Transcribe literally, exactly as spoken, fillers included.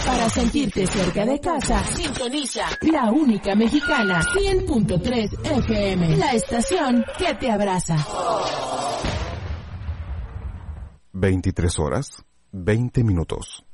Para sentirte cerca de casa, sintoniza la única mexicana, cien punto tres F M, la estación que te abraza. veintitrés horas, veinte minutos.